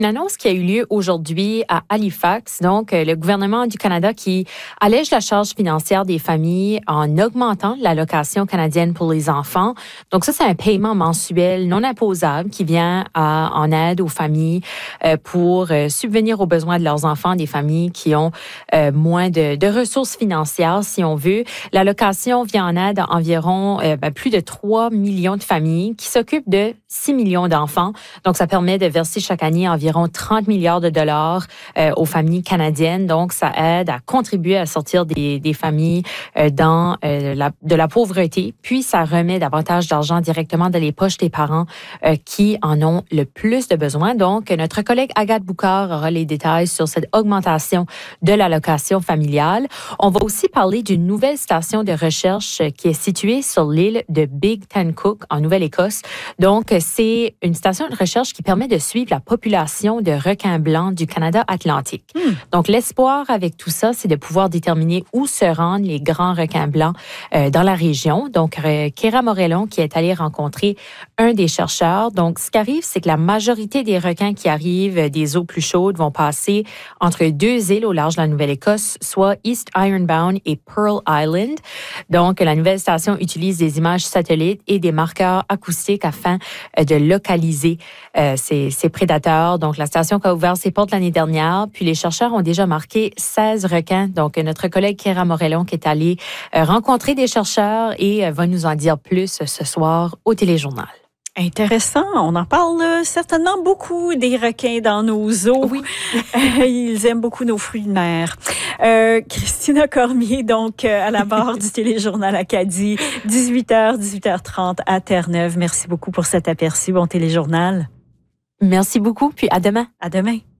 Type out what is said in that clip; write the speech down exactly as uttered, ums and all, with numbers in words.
Une annonce qui a eu lieu aujourd'hui à Halifax. Donc, le gouvernement du Canada qui allège la charge financière des familles en augmentant l'allocation canadienne pour les enfants. Donc, ça, c'est un paiement mensuel non imposable qui vient à, en aide aux familles euh, pour euh, subvenir aux besoins de leurs enfants, des familles qui ont euh, moins de, de ressources financières, si on veut. L'allocation vient en aide à environ euh, ben, plus de trois millions de familles qui s'occupent de six millions d'enfants. Donc, ça permet de verser chaque année environ trente milliards de dollars euh, aux familles canadiennes. Donc, ça aide à contribuer à sortir des, des familles euh, dans euh, la, de la pauvreté. Puis, ça remet davantage d'argent directement dans les poches des parents euh, qui en ont le plus de besoin. Donc, notre collègue Agathe Boucard aura les détails sur cette augmentation de l'allocation familiale. On va aussi parler d'une nouvelle station de recherche qui est située sur l'île de Big Ten Cook en Nouvelle-Écosse. Donc, c'est une station de recherche qui permet de suivre la population de requins blancs du Canada atlantique. Hmm. Donc, l'espoir avec tout ça, c'est de pouvoir déterminer où se rendent les grands requins blancs euh, dans la région. Donc, euh, Kéra Morellon, qui est allée rencontrer un des chercheurs. Donc, ce qui arrive, c'est que la majorité des requins qui arrivent des eaux plus chaudes vont passer entre deux îles au large de la Nouvelle-Écosse, soit East Ironbound et Pearl Island. Donc, la nouvelle station utilise des images satellites et des marqueurs acoustiques afin euh, de localiser euh, ces, ces prédateurs. Donc, la station qui a ouvert ses portes l'année dernière, puis les chercheurs ont déjà marqué seize requins. Donc, notre collègue Kéra Morellon qui est allée euh, rencontrer des chercheurs et euh, va nous en dire plus ce soir au Téléjournal. Intéressant. On en parle certainement beaucoup des requins dans nos eaux. Oui. Ils aiment beaucoup nos fruits de mer. Euh, Christina Cormier, donc, à la barre du Téléjournal Acadie, dix-huit heures, dix-huit heures trente à Terre-Neuve. Merci beaucoup pour cet aperçu. Bon Téléjournal. Merci beaucoup, puis à demain. À demain.